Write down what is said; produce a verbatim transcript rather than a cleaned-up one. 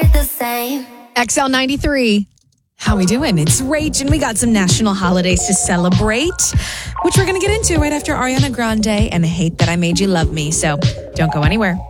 the same. X L ninety-three. How we doing? It's Rach, and we got some national holidays to celebrate, which we're going to get into right after Ariana Grande and Hate That I Made You Love Me. So don't go anywhere.